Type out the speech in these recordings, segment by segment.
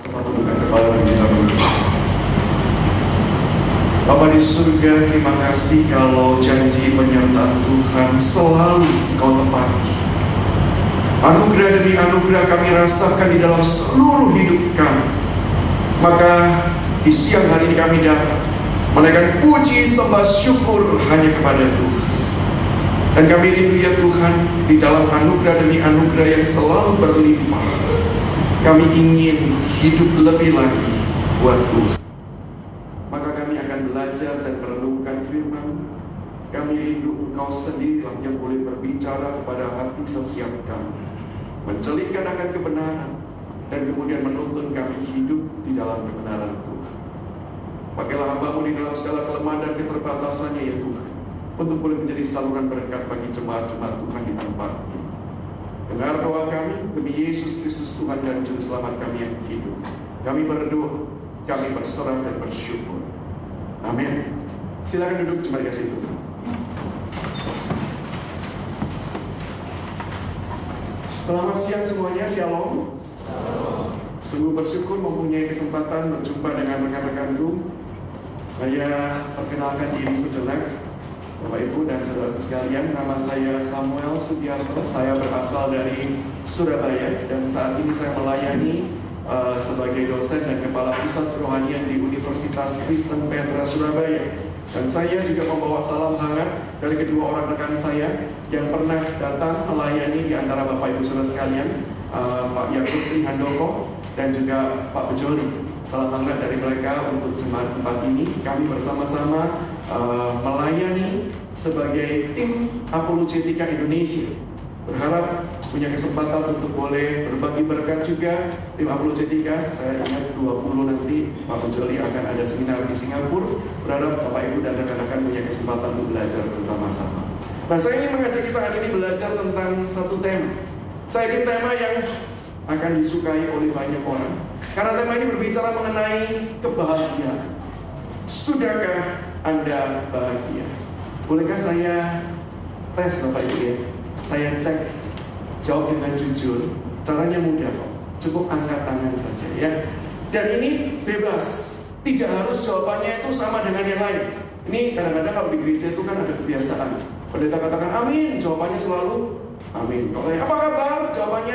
Tundukkan kepala dan kita berdoa. Bapa di surga, terima kasih kalau janji penyertaan Tuhan selalu Kau tepati. Anugerah demi anugerah kami rasakan di dalam seluruh hidup kami. Maka di siang hari ini kami datang menaikkan puji sembah syukur hanya kepada Tuhan. Dan kami rindu ya Tuhan, di dalam anugerah demi anugerah yang selalu berlimpah, kami ingin hidup lebih lagi buat Tuhan. Maka kami akan belajar dan merenungkan firman. Kami rindu Engkau sendirilah yang boleh berbicara kepada hati setiap kami, mencelikkan akan kebenaran, dan kemudian menuntun kami hidup di dalam kebenaran Tuhan. Pakailah hamba-Mu di dalam segala kelemahan dan keterbatasannya ya Tuhan, untuk boleh menjadi saluran berkat bagi jemaat-jemaat Tuhan di tempat ini. Dengar doa kami demi Yesus Kristus Tuhan dan Juru Selamat kami yang hidup. Kami berdoa, kami berserah dan bersyukur. Amin. Silakan duduk, cuma dikasih Tuhan. Selamat siang semuanya, shalom. Sungguh bersyukur mempunyai kesempatan berjumpa dengan rekan-rekanku. Saya perkenalkan diri sejenak. Bapak Ibu dan saudara sekalian, nama saya Samuel Sudiarto. Saya berasal dari Surabaya dan saat ini saya melayani sebagai dosen dan kepala pusat kerohanian di Universitas Kristen Petra Surabaya. Dan saya juga membawa salam hangat dari kedua orang rekan saya yang pernah datang melayani di antara Bapak Ibu saudara sekalian, Pak Yakub Trihandoko dan juga Pak Bejoli. Salam hangat dari mereka untuk jemaat tempat ini. Kami bersama-sama melayani sebagai tim Apologetika Indonesia. Berharap punya kesempatan untuk boleh berbagi berkat juga. Tim Apologetika, saya ingat 20 nanti Pak Bejoli akan ada seminar di Singapura. Berharap Bapak Ibu dan rekan-rekan punya kesempatan untuk belajar bersama-sama. Nah, saya ingin mengajak kita hari ini belajar tentang satu tema. Saya ingin tema yang akan disukai oleh banyak orang, karena tema ini berbicara mengenai kebahagiaan. Sudahkah Anda bahagia? Bolehkah saya tes Bapak Ibu ya? Saya cek, jawab dengan jujur. Caranya mudah kok, cukup angkat tangan saja ya. Dan ini bebas, tidak harus jawabannya itu sama dengan yang lain. Ini kadang-kadang kalau di gereja itu kan ada kebiasaan. Pendeta katakan amin, jawabannya selalu amin. Kalau apa kabar? Jawabannya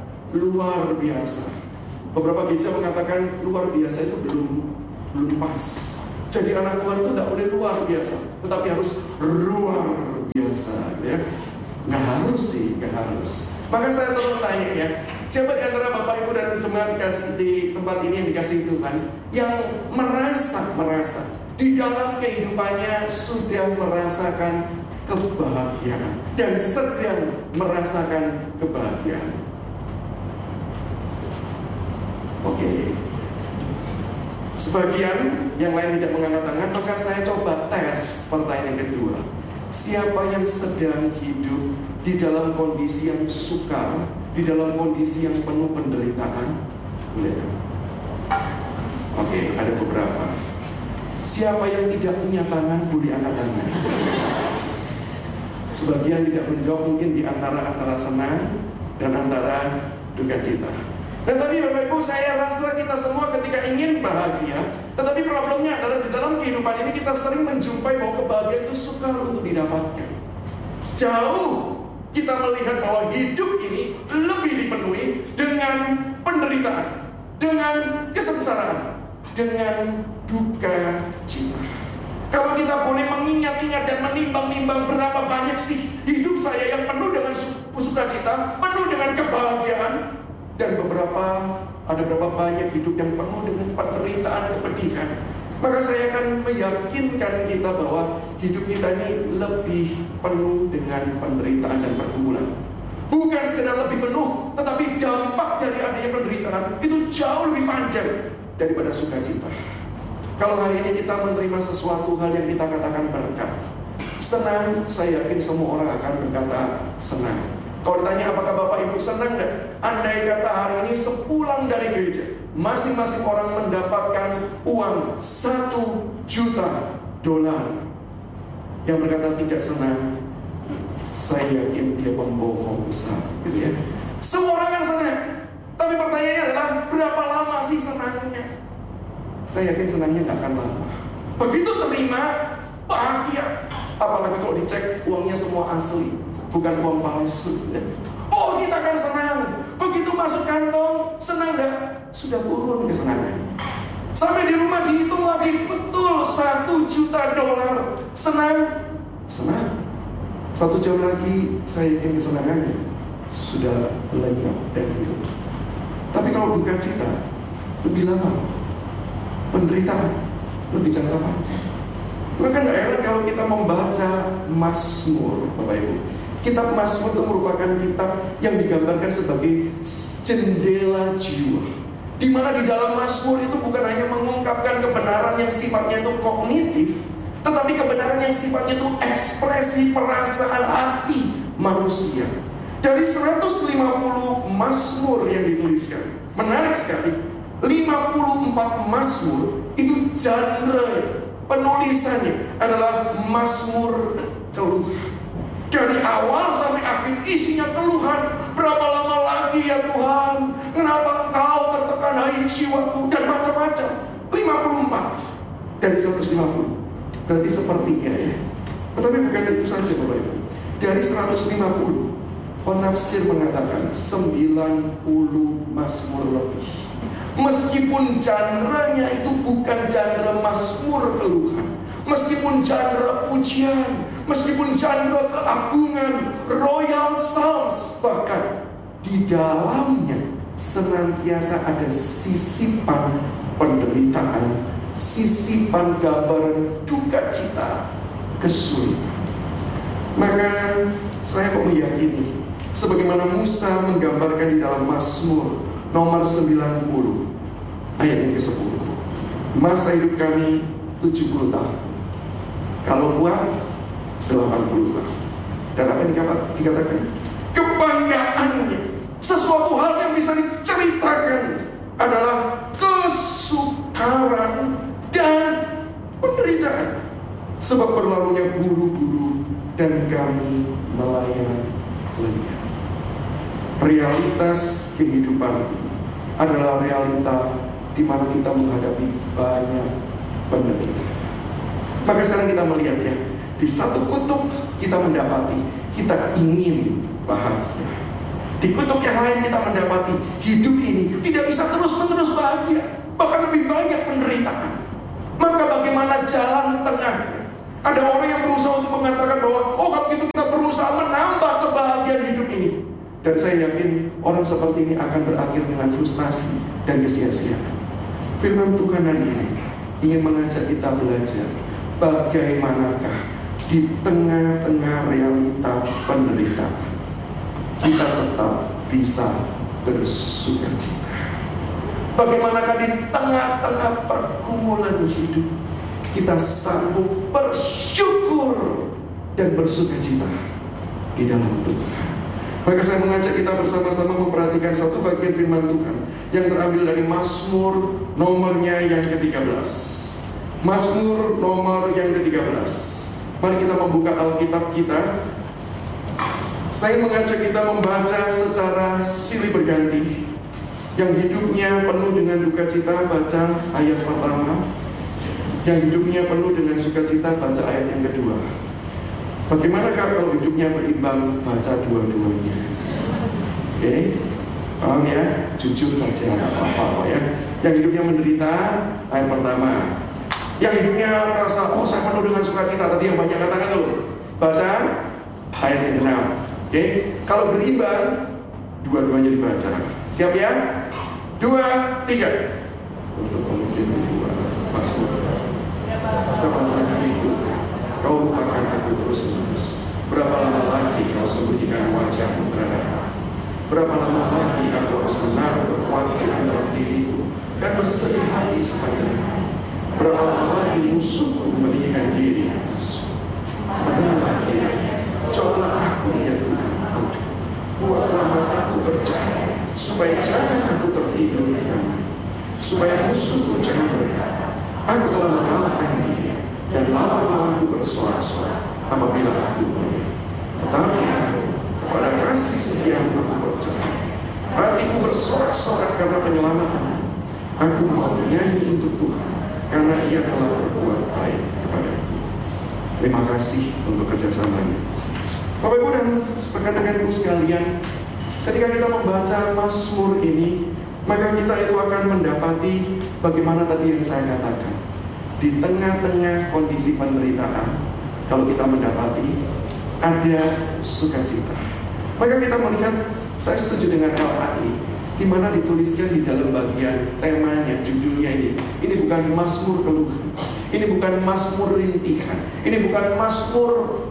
luar biasa. Beberapa gereja mengatakan luar biasa itu belum pas. Jadi anak Tuhan itu tidak boleh luar biasa, tetapi harus luar biasa, ya. Nggak harus sih, nggak harus. Maka saya terus tanya ya, siapa di antara Bapak Ibu dan jemaat di tempat ini yang dikasihi Tuhan, yang merasa di dalam kehidupannya sudah merasakan kebahagiaan dan sedang merasakan kebahagiaan? Oke. Sebagian yang lain tidak mengangkat tangan, maka saya coba tes pertanyaan yang kedua. Siapa yang sedang hidup di dalam kondisi yang sukar, di dalam kondisi yang penuh penderitaan? Boleh kan? Oke, ada beberapa. Siapa yang tidak punya tangan, boleh angkat tangan. Sebagian tidak menjawab, mungkin di antara senang dan antara duka cita. Dan tapi Bapak Ibu, saya rasa kita semua ketika ingin bahagia, tetapi problemnya adalah di dalam kehidupan ini kita sering menjumpai bahwa kebahagiaan itu sukar untuk didapatkan. Jauh kita melihat bahwa hidup ini lebih dipenuhi dengan penderitaan, dengan kesengsaraan, dengan duka cita. Kalau kita boleh mengingat-ingat dan menimbang-nimbang berapa banyak sih hidup saya yang penuh dengan sukacita, penuh dengan kebahagiaan, dan ada berapa banyak hidup yang penuh dengan penderitaan, kepedihan. Maka saya akan meyakinkan kita bahwa hidup kita ini lebih penuh dengan penderitaan dan pergumulan. Bukan sekedar lebih penuh, tetapi dampak dari adanya penderitaan itu jauh lebih panjang daripada sukacita. Kalau hari ini kita menerima sesuatu hal yang kita katakan berkat, senang, saya yakin semua orang akan berkata senang. Kalau ditanya apakah Bapak Ibu senang enggak? Andai kata hari ini sepulang dari gereja, masing-masing orang mendapatkan uang $1 juta. Yang berkata tidak senang, saya yakin dia pembohong besar, gitu ya. Semua orang yang senang. Tapi pertanyaannya adalah berapa lama sih senang? saya yakin senangnya nggak akan lama. Begitu terima, bahagia. Apalagi kalau dicek uangnya semua asli, bukan uang palsu. Oh, kita akan senang. Begitu masuk kantong, senang nggak? Sudah turun kesenangan. Sampai di rumah dihitung lagi, betul $1 juta. Senang? Senang. 1 jam lagi saya yakin kesenangannya sudah lenyap dan hilang. Tapi kalau duka cita lebih lama, penderitaan lebih jangka panjang. Maka nggak heran kalau kita membaca Mazmur, Bapak Ibu. Kitab Mazmur itu merupakan kitab yang digambarkan sebagai jendela jiwa, di mana di dalam Mazmur itu bukan hanya mengungkapkan kebenaran yang sifatnya itu kognitif, tetapi kebenaran yang sifatnya itu ekspresi perasaan hati manusia. Dari 150 Mazmur yang dituliskan, menarik sekali, 54 Mazmur itu genre penulisannya adalah Mazmur keluh. Dari awal sampai akhir isinya keluhan. Berapa lama lagi ya Tuhan? Kenapa Engkau tertekan hai jiwaku? Dan macam-macam. 54 dari 150. Berarti sepertiga ya. Tetapi bukan itu saja Bapak Ibu. Dari 150, penafsir mengatakan 90 Mazmur lebih. Meskipun genre-nya itu bukan genre Mazmur keluhan, meskipun genre pujian, meskipun genre keagungan, royal psalms, bahkan di dalamnya senantiasa ada sisipan penderitaan, sisipan gambaran duka cita, kesulitan. Maka saya kok meyakini, sebagaimana Musa menggambarkan di dalam Mazmur nomor 90 ayat yang ke-10, masa hidup kami 70 tahun, kalau kuat 80 tahun. Dan apa yang dikatakan? Kebanggaannya, sesuatu hal yang bisa diceritakan adalah kesukaran dan penderitaan, sebab berlalunya buru-buru dan kami melayang lenyap. Realitas kehidupan ini adalah realita di mana kita menghadapi banyak penderitaan. Maka sekarang kita melihat ya, di satu kutub kita mendapati kita ingin bahagia. Di kutub yang lain kita mendapati hidup ini tidak bisa terus-menerus bahagia, bahkan lebih banyak penderitaan. Maka bagaimana jalan tengahnya? Ada orang yang berusaha untuk mengatakan bahwa oh kalau gitu kita berusaha menambah kebahagiaan hidup ini. Dan saya yakin orang seperti ini akan berakhir dengan frustasi dan kesia-siaan. Firman Tuhan hari ini ingin mengajak kita belajar bagaimanakah di tengah-tengah realita penderitaan kita tetap bisa bersukacita. Bagaimanakah di tengah-tengah pergumulan hidup kita sanggup bersyukur dan bersukacita di dalam Tuhan. Maka saya mengajak kita bersama-sama memperhatikan satu bagian firman Tuhan yang terambil dari Mazmur nomornya yang ke-13. Mazmur nomor yang ke-13. Mari kita membuka Alkitab kita. Saya mengajak kita membaca secara silih berganti. Yang hidupnya penuh dengan duka cita, baca ayat pertama. Yang hidupnya penuh dengan sukacita, baca ayat yang kedua. Bagaimanakah kalau hidupnya berimbang, baca dua-duanya? Oke, paham ya? Jujur saja, nggak apa-apa ya. Yang hidupnya menderita, ayat pertama. Yang hidupnya merasa, oh saya penuh dengan sukacita, tadi yang banyak katakan tuh, baca ayat yang ke-6. Oke, kalau berimbang, dua-duanya dibaca. Siap ya? 2, 3. Untuk pemimpin dua, Mazmur. Berapa lama itu kau lupakan aku terus-menerus? Berapa lama lagi kau sembunyikan wajahmu terhadap aku? Berapa lama lagi aku harus menaruh kekhawatiran dalam diriku dan bersedih hati sepanjang? Berapa lama lagi musuhku meninggikan diri atasku? Mendengar kiranya, cobalah aku ya Tuhan, buatlah mataku bercahaya, supaya jangan aku tertidur di kamar, supaya musuhku jangan berkata, aku telah mengalahkan dia, dan lawan-lawanku bersorak-sorak apabila aku boleh. Tetapi kepada kasih setiamu aku percaya, hatiku bersorak-sorak karena penyelamatanmu. Aku mau nyanyi untuk Tuhan karena ia telah berbuat baik kepadaku. Terima kasih untuk kerjasamanya. Bapak Ibu dan rekan-rekanku sekalian, ketika kita membaca Mazmur ini, maka kita itu akan mendapati bagaimana tadi yang saya katakan. Di tengah-tengah kondisi penderitaan, kalau kita mendapati ada sukacita. Maka kita melihat, saya setuju dengan LAI, di mana dituliskan di dalam bagian temanya, judulnya ini. Ini bukan Mazmur keluhan, ini bukan Mazmur rintihan, ini bukan Mazmur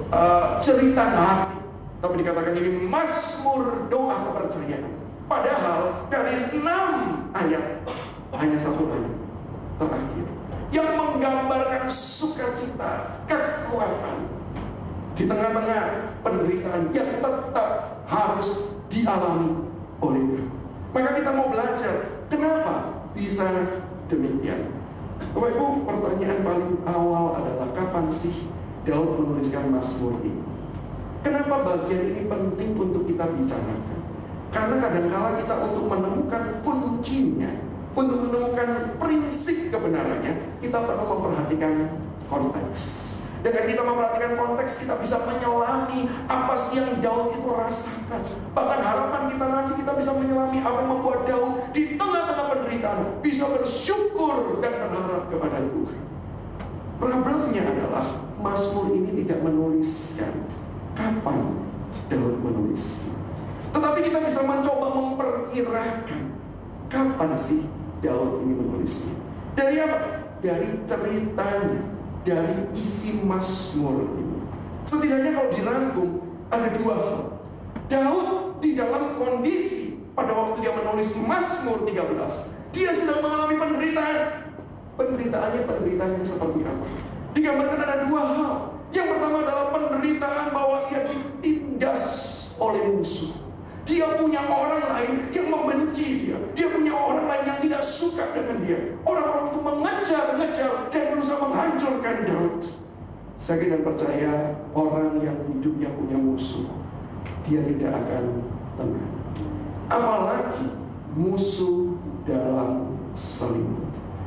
cerita hati, tapi dikatakan ini Mazmur doa kepercayaan. Padahal dari 6 ayat, hanya 1 ayat terakhir yang menggambarkan sukacita, kekuatan di tengah-tengah penderitaan yang tetap harus dialami oleh Daud. Maka kita mau belajar, kenapa bisa demikian? Bapak Ibu, pertanyaan paling awal adalah kapan sih Daud menuliskan Mazmur ini? Kenapa bagian ini penting untuk kita bicarakan? Karena kadangkala kita untuk menemukan kuncinya, untuk menemukan prinsip kebenarannya, kita perlu memperhatikan konteks. Dengan kita memperhatikan konteks, kita bisa menyelami apa sih yang Daud itu rasakan. Bahkan harapan kita nanti kita bisa menyelami apa yang membuat Daud di tengah-tengah penderitaan bisa bersyukur dan berharap kepada Tuhan. Problemnya adalah Mazmur ini tidak menuliskan kapan Daud menulisnya. Tetapi kita bisa mencoba memperkirakan kapan sih Daud ini menulisnya. Dari apa? Dari ceritanya, dari isi Mazmur ini. Setidaknya kalau dirangkum ada 2 hal. Daud di dalam kondisi pada waktu dia menulis Mazmur 13, dia sedang mengalami penderitaan. Penderitaan yang seperti apa? Digambarkan ada 2 hal. Yang pertama adalah penderitaan bahwa ia ditindas oleh musuh. Dia punya orang lain yang membenci dia. Dia punya orang lain yang tidak suka dengan dia. Orang-orang itu mengejar-ngejar dan berusaha menghancurkan Daud. Saya dan percaya orang yang hidupnya punya musuh, dia tidak akan tenang. Apalagi musuh dalam selimut.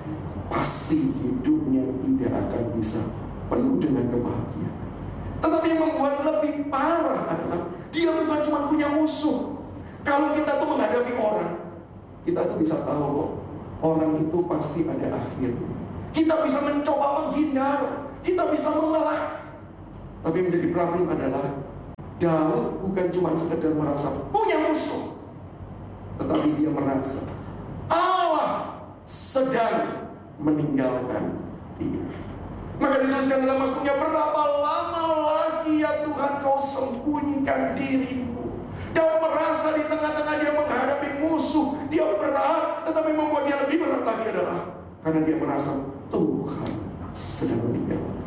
Pasti hidupnya tidak akan bisa penuh dengan kebahagiaan. Tetapi yang membuat lebih parah adalah dia bukan cuma punya musuh. Kalau kita tuh menghadapi orang, kita tuh bisa tahu kok, orang itu pasti ada akhirnya. Kita bisa mencoba menghindar, kita bisa mengelak. Tapi yang menjadi problem adalah Daud bukan cuma sekedar merasa punya musuh, tetapi dia merasa Allah sedang meninggalkan dia. Maka dituliskan dalam Mazmurnya, berapa lama lagi ya Tuhan kau sembunyikan dirimu. Daud merasa di tengah-tengah dia menghadapi musuh, dia berat, tetapi membuat dia lebih berat lagi adalah karena dia merasa Tuhan sedang meninggalkan.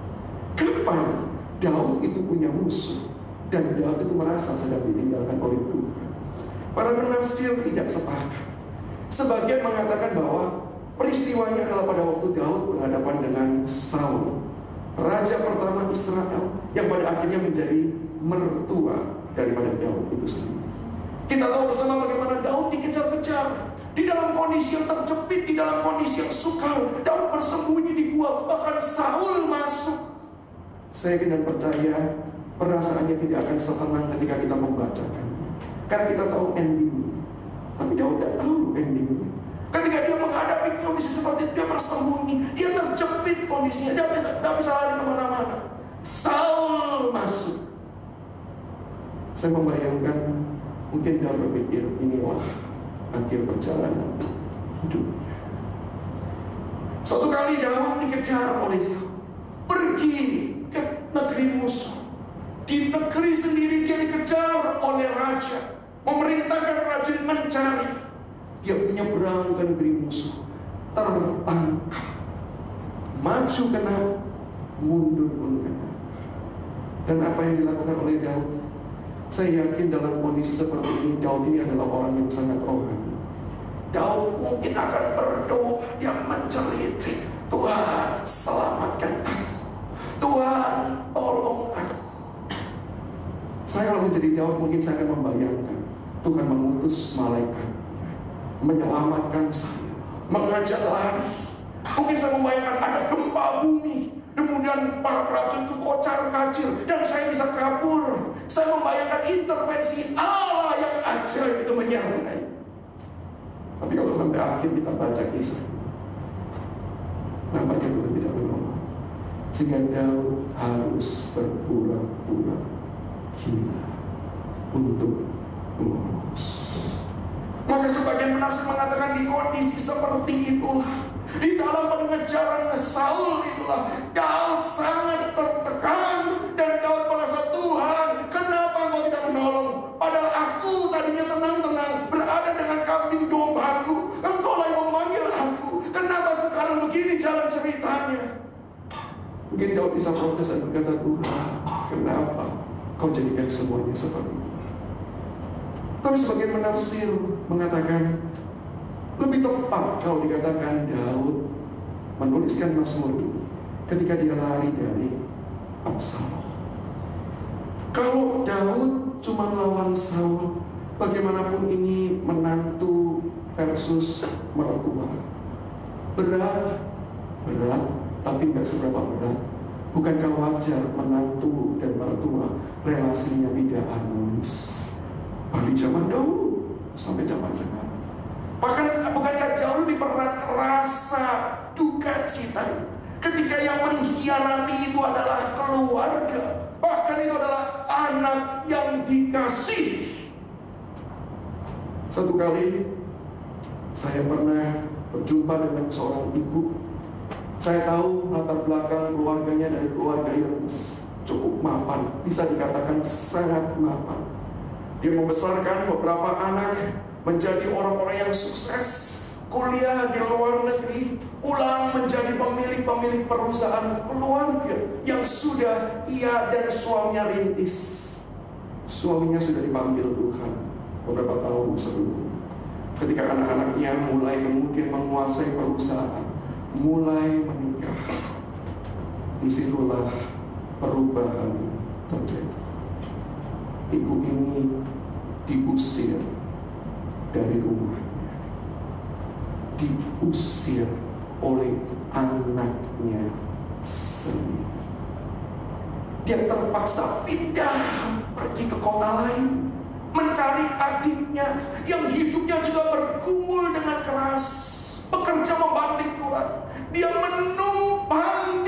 Kapan Daud itu punya musuh dan Daud itu merasa sedang ditinggalkan oleh Tuhan? Para penafsir tidak sepakat. Sebagian mengatakan bahwa peristiwanya adalah pada waktu Daud berhadapan dengan Saul, raja pertama Israel, yang pada akhirnya menjadi mertua daripada Daud itu sendiri. Kita tahu bersama bagaimana Daud dikejar-kejar, di dalam kondisi yang terjepit, di dalam kondisi yang sukar. Daud bersembunyi di gua, bahkan Saul masuk. Saya dan percaya perasaannya tidak akan setenang ketika kita membacakan, karena kita tahu endingnya. Tapi Daud tidak tahu endingnya. Ketika dia menghadapi kondisi seperti itu, dia bersembunyi, dia terjepit kondisinya, dia tidak bisa lari kemana-mana. Saul masuk. Saya membayangkan, mungkin Daud berpikir, inilah akhir perjalanan hidupnya. Suatu kali Daud dikejar oleh Saul, pergi ke negeri musuh. Di negeri sendiri dia dikejar oleh raja, memerintahkan prajurit mencari. Dia menyeberang ke negeri musuh, tertangkap, maju kena, mundur pun kena. Dan apa yang dilakukan oleh Daud? Saya yakin dalam kondisi seperti ini, Daud ini adalah orang yang sangat rohani. Daud mungkin akan berdoa, dia menjerit, Tuhan selamatkan aku, Tuhan tolong aku. Saya kalau menjadi Daud, mungkin saya akan membayangkan Tuhan mengutus malaikat menyelamatkan saya, mengajak lari. Mungkin saya membayangkan ada gempa bumi, kemudian para prajurit itu kocar kacir, dan saya bisa kabur. Saya membayangkan intervensi Allah yang ajaib itu menyertai. Tapi kalau sampai akhir kita baca kisah, nampaknya Tuhan tidak menolong, sehingga Daud harus berpura-pura gila untuk lolos. Maka sebagian penafsir mengatakan di kondisi seperti itulah, di dalam pengejaran Saul itulah, Daud sangat tertekan. Dan Daud merasa, Tuhan, kenapa Engkau tidak menolong? Padahal aku tadinya tenang-tenang berada dengan kambing dombaku, Engkau lah yang memanggil aku. Kenapa sekarang begini jalan ceritanya? Mungkin Daud bisa protes dan berkata, Tuhan, kenapa Kau jadikan semuanya seperti ini? Tapi sebagian penafsir mengatakan lebih tepat kalau dikatakan Daud menuliskan Mazmur ini ketika dia lari dari Absalom. Kalau Daud cuma lawan Saul, bagaimanapun ini menantu versus mertua. Berat, tapi nggak seberapa berat. Bukankah wajar menantu dan mertua relasinya tidak harmonis? Dari zaman dahulu sampai zaman sekarang. Bahkan bukankah jauh lebih berat rasa duka cita ketika yang mengkhianati itu adalah keluarga, bahkan itu adalah anak yang dikasih. Satu kali saya pernah berjumpa dengan seorang ibu. Saya tahu latar belakang keluarganya dari keluarga yang cukup mapan, bisa dikatakan sangat mapan. Dia membesarkan beberapa anak menjadi orang-orang yang sukses, kuliah di luar negeri, pulang menjadi pemilik perusahaan keluarga yang sudah ia dan suaminya rintis. Suaminya sudah dipanggil Tuhan beberapa tahun sebelumnya. Ketika anak-anaknya mulai kemudian menguasai perusahaan, mulai menikah, disitulah perubahan terjadi. Ibu ini diusir dari rumahnya, diusir oleh anaknya sendiri. Dia terpaksa pindah pergi ke kota lain, mencari adiknya yang hidupnya juga bergumul dengan keras, bekerja membanting tulang. Dia menumpang